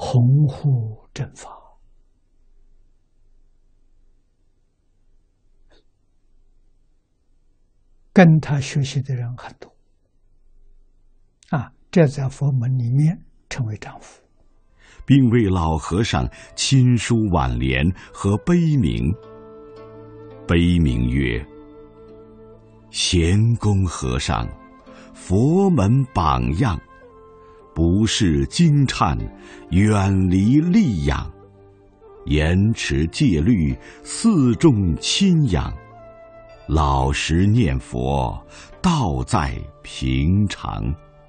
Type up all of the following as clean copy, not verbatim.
弘护正法。跟他学习的人很多这在佛门里面称为丈夫， 并为老和尚亲书挽联和碑铭。碑铭曰：贤公和尚，佛门榜样，不是经忏，远离戾养，严持戒律，四众亲仰，老实念佛，道在平常。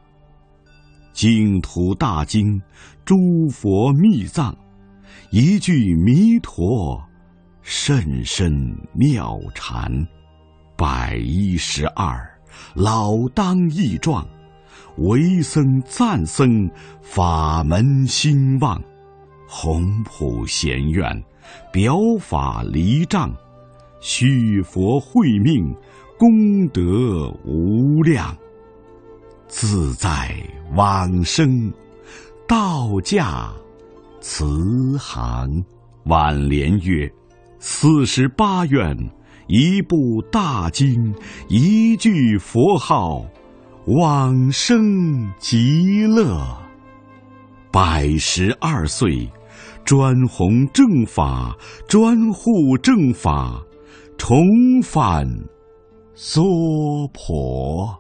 净土大经，诸佛密藏，一句弥陀，甚深妙禅。112，老当益壮，为僧赞僧，法门兴旺。宏普贤愿，表法离障，续佛慧命，功德无量。自在往生，道驾慈航。挽联曰：48愿，一部大经，一句佛号，往生极乐。112岁，专弘正法，专护正法，重返娑婆。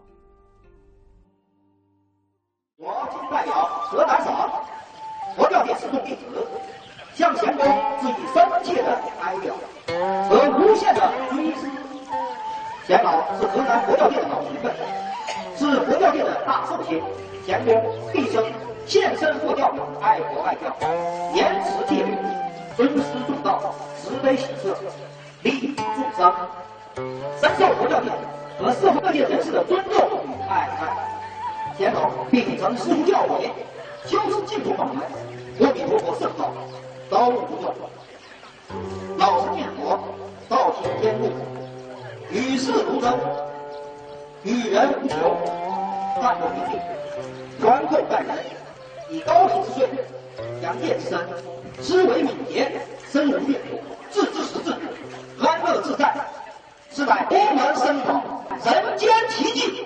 我今代表河南省佛教电视众弟子，向贤公致以深切的哀悼和无限的尊师。贤老是河南佛教界的老前辈，是佛教界的大寿星。贤公毕生献身佛教，爱国爱教，严持戒律，尊师重道，慈悲喜舍，利益众生，深受佛教界和社会各界人士的尊重与爱戴。贤老秉承师父教诲，修持净土法门，阿弥陀佛圣道，高悟不断，老实念佛，道行天路，与世如真，与人无求，淡泊名利，宽厚待人，以高品之税，扬业之身，思维敏捷，深入阅读，置之实质，安乐自在，是乃佛门僧宝，人间奇迹。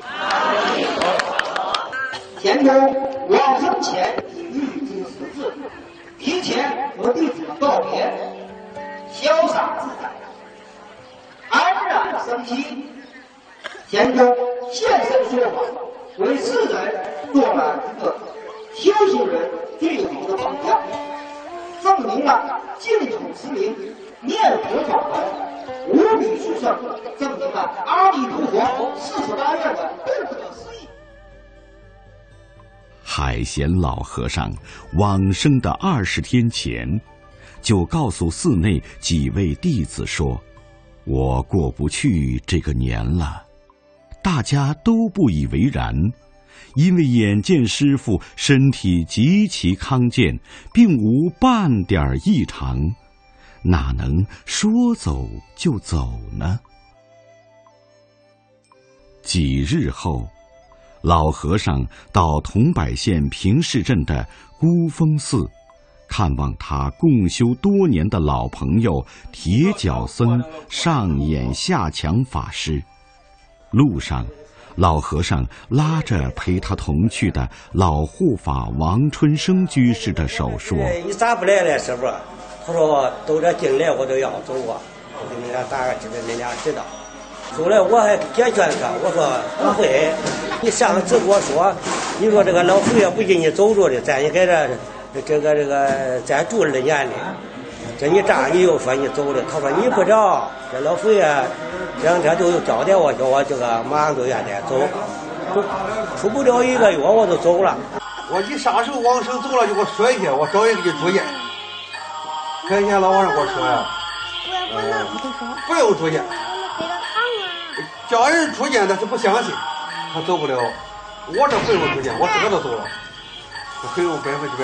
贤公往生前已预知时至，提前和弟子们告别，潇洒自在，安然生息。贤公现身说法，为世人做了一个修行人最好的榜样，证明了净土持名、念佛法门无比殊胜，证明了阿弥陀佛48愿的不可思议。 海贤老和尚往生的20天前，就告诉寺内几位弟子说：“我过不去这个年了。”大家都不以为然，因为眼见师父身体极其康健，并无半点异常，哪能说走就走呢？几日后，老和尚到桐柏县平市镇的孤峰寺，看望他共修多年的老朋友铁脚僧上演下强法师。路上，老和尚拉着陪他同去的老护法王春生居士的手说：“ 你咋不来了，师傅？”他说：“都这进来我都要走啊，我给你俩打个知道，你俩知道。”后来我还解劝他，我说不会，你上次跟我说，你说这个老佛爷不给你走着的，咱也给这个咱住了年的，这你这样你又说你走了，他说你不知道，这老佛爷2天都有交代我，叫我这个马上就愿得走，出不了1个月我就走了。 我你啥时候往生走了就给我说一下，我找人给你住院。看见老和尚给我说呀，不用住院。叫人出监他是不相信，他走不了。我这不用出监，我自个都走了，不用100%。